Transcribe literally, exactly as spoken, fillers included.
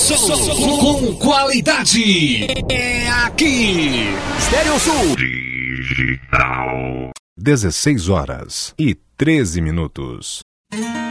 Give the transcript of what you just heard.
Som com qualidade. É aqui. Estéreo Sul. Digital. dezesseis horas e treze minutos.